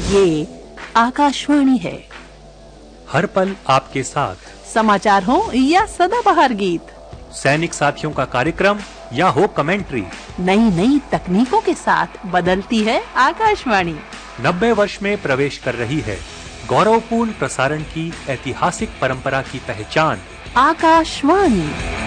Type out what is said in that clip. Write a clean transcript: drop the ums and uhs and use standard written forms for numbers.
ये आकाशवाणी है। हर पल आपके साथ, समाचार हो या सदाबहार गीत, सैनिक साथियों का कार्यक्रम या हो कमेंट्री, नई नई तकनीकों के साथ बदलती है आकाशवाणी। 90 वर्ष में प्रवेश कर रही है गौरवपूर्ण प्रसारण की ऐतिहासिक परंपरा की पहचान आकाशवाणी।